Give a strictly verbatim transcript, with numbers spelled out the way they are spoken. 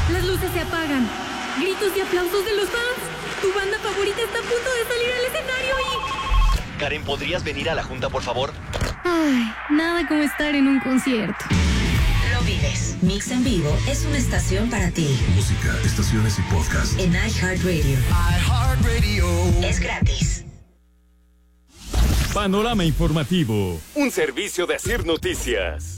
Las luces se apagan. Gritos y aplausos de los fans. Tu banda favorita está a punto de salir al escenario y... Karen, ¿podrías venir a la junta, por favor? Ay, nada como estar en un concierto. Lo vives. Mix en Vivo es una estación para ti. Música, estaciones y podcast. En iHeartRadio. iHeartRadio. Es gratis. Panorama Informativo, un servicio de Asir Noticias.